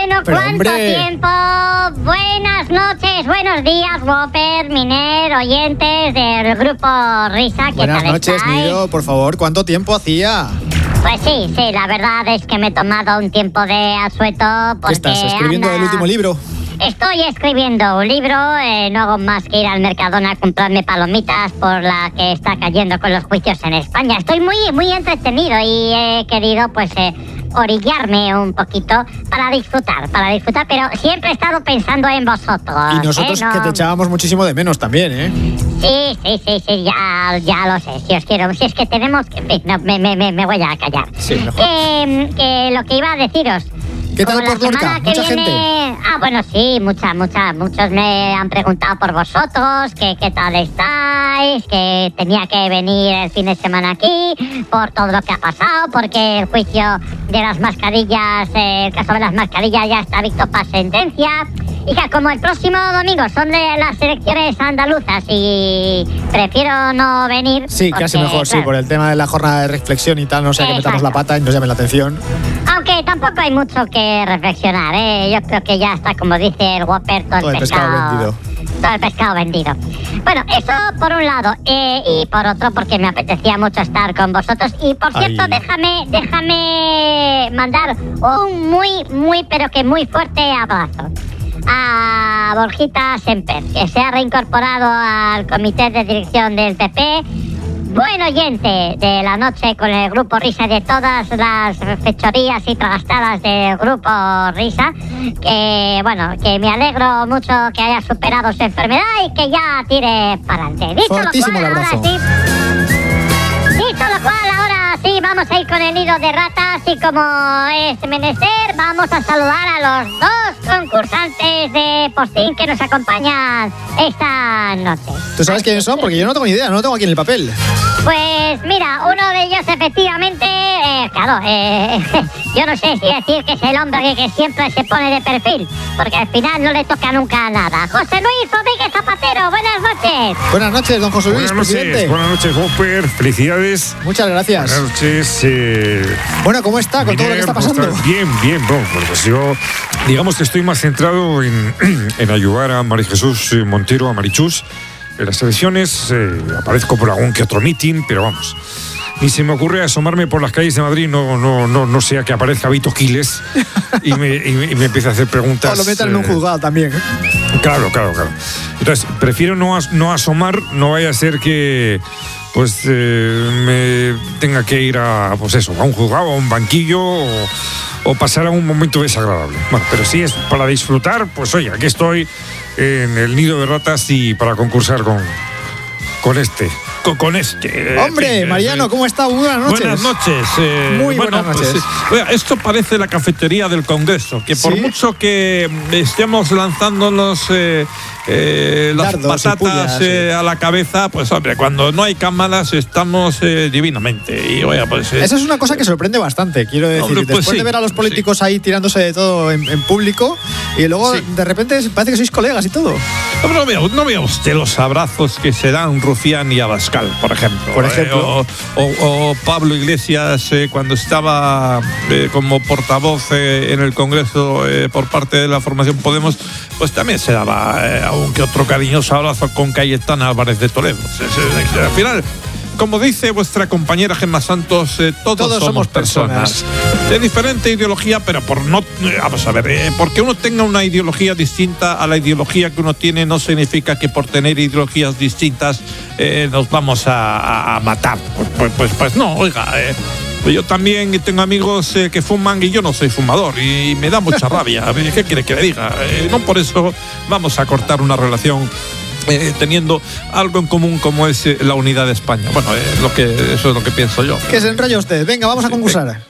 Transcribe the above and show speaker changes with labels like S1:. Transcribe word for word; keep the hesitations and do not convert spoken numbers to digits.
S1: Bueno,
S2: Pero,
S1: ¿cuánto
S2: hombre.
S1: tiempo? Buenas noches, buenos días, Whopper, Miner, oyentes del grupo Risa. ¿Qué
S2: Buenas
S1: tal
S2: noches,
S1: estáis?
S2: Nido, por favor, ¿cuánto tiempo hacía?
S1: Pues sí, sí, la verdad es que me he tomado un tiempo de asueto porque
S2: ¿Qué estás escribiendo
S1: anda-
S2: el último libro?
S1: Estoy escribiendo un libro, eh, no hago más que ir al Mercadona a comprarme palomitas por la que está cayendo con los juicios en España. Estoy muy, muy entretenido y he querido, pues, eh, orillarme un poquito para disfrutar, para disfrutar, pero siempre he estado pensando en vosotros.
S2: Y nosotros
S1: ¿eh? No-
S2: que te echábamos muchísimo de menos también, ¿eh?
S1: Sí, sí, sí, sí, ya, ya lo sé. Si os quiero, si es que tenemos que... No, me, me, me, me voy a callar.
S2: Sí, mejor.
S1: Que, que lo que iba a deciros...
S2: ¿Qué tal
S1: como la
S2: por Lorca?
S1: semana que
S2: ¿Mucha
S1: viene-
S2: gente?
S1: Ah, bueno, sí, mucha, mucha. Muchos me han preguntado por vosotros, que qué tal estáis, que tenía que venir el fin de semana aquí, por todo lo que ha pasado, porque el juicio de las mascarillas, eh, el caso de las mascarillas ya está dicto para sentencia. Y que como el próximo domingo son de las elecciones andaluzas y prefiero no venir.
S2: Sí, casi
S1: porque,
S2: mejor, sí,
S1: claro,
S2: por el tema de la jornada de reflexión y tal, no sé, que metamos la
S1: Exacto.
S2: pata y nos llamen la atención.
S1: Aunque tampoco hay mucho que reflexionar, ¿eh? Yo creo que ya está, como dice el Whopper, todo,
S2: Todo el pescado vendido.
S1: Todo el pescado vendido. Bueno, eso por un lado. eh, y por otro, porque me apetecía mucho estar con vosotros. Y por cierto,
S2: Ay.
S1: déjame, déjame mandar un muy, muy, pero que muy fuerte abrazo a Borjita Semper, que se ha reincorporado al comité de dirección del P P. Buen oyente de la noche con el grupo Risa y de todas las fechorías y tragastadas del grupo Risa. Que, bueno, que me alegro mucho que haya superado su enfermedad y que ya tire para adelante. Dicho lo
S2: Fortísimo
S1: cual,
S2: el
S1: ahora
S2: abrazo.
S1: sí. Dicho lo cual, ahora sí vamos a ir con el nido de ratas y como es menester, vamos a saludar a los dos concursantes de postín que nos acompañan esta noche.
S2: ¿Tú sabes quiénes son? Porque yo no tengo ni idea, no lo tengo aquí en el papel.
S1: Pues mira, uno de ellos efectivamente, eh, claro, eh, yo no sé si decir que es el hombre que, que siempre se pone de perfil, porque al final no le toca nunca nada. José Luis Rodríguez Zapatero, buenas noches.
S2: Buenas noches, don José Luis,
S3: Buenas noches,
S2: presidente.
S3: buenas noches, Whopper. Felicidades.
S2: Muchas gracias.
S3: Buenas noches. Eh,
S2: Bueno, ¿cómo está con todo lo que
S3: Miner,
S2: está
S3: ¿cómo
S2: pasando?
S3: estás? Bien, bien. Bueno, pues yo, digamos que estoy más centrado en, en ayudar a María Jesús eh, Montero, a Marichus. En las elecciones eh, aparezco por algún que otro meeting, pero vamos. Ni se me ocurre asomarme por las calles de Madrid, no, no, no, no sea que aparezca Vito Quiles y me, y me, y me empiece a hacer preguntas.
S2: O lo metan en un
S3: eh,
S2: juzgado también.
S3: Claro, claro, claro. Entonces, prefiero no, as- no asomar, no vaya a ser que pues eh, me tenga que ir a, pues eso, a un juzgado, a un banquillo o, o pasar a un momento desagradable. Bueno, pero si es para disfrutar, pues oye, aquí estoy en el nido de ratas y para concursar con, con este. Con, con este.
S2: Hombre,
S3: en fin,
S2: Mariano,
S3: eh,
S2: ¿cómo está? Buenas noches.
S4: Buenas noches. eh,
S2: Muy buenas
S4: bueno,
S2: noches.
S4: pues, eh, oiga, esto parece la cafetería del Congreso, que por
S2: ¿Sí?
S4: mucho que estemos lanzándonos eh, eh, las
S2: Dardos y
S4: patatas
S2: pullas,
S4: eh,
S2: sí.
S4: a la cabeza, pues hombre, cuando no hay cámaras estamos eh, divinamente. Y oiga, pues... eh,
S2: Esa es una cosa que sorprende bastante, quiero decir.
S4: Hombre, pues
S2: Después
S4: sí,
S2: de ver a los políticos ahí tirándose de todo en, en público y luego
S4: Sí.
S2: de repente parece que sois colegas y todo.
S4: No, no vea, no vea usted los abrazos que se dan Rufián y Abascal, por ejemplo.
S2: Por ejemplo.
S4: Eh, o, o- o Pablo Iglesias eh, cuando estaba eh, como portavoz eh, en el Congreso eh, por parte de la formación Podemos, pues también se daba eh, aún que otro cariñoso abrazo con Cayetana Álvarez de Toledo. Se- se- se- al final, como dice vuestra compañera Gemma Santos, eh, todos,
S2: Todos somos
S4: somos personas. De diferente ideología, pero por no. eh, Vamos a ver, eh, porque uno tenga una ideología distinta a la ideología que uno tiene, no significa que por tener ideologías distintas eh, nos vamos a, a- a matar. Pues, pues, pues, pues no, oiga. eh, yo también tengo amigos eh, que fuman y yo no soy fumador y me da mucha rabia. A ver, ¿qué quiere que le diga? Eh, no por eso vamos a cortar una relación eh, teniendo algo en común como es eh, la unidad de España. Bueno, eh, lo que, eso es lo que pienso yo.
S2: Que se enrolla usted. Venga, vamos a concursar.